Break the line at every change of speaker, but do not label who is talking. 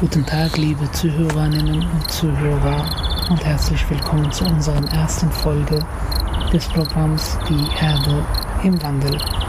Guten Tag, liebe Zuhörerinnen und Zuhörer, und herzlich willkommen zu unserer ersten Folge des Programms Die Erde im Wandel.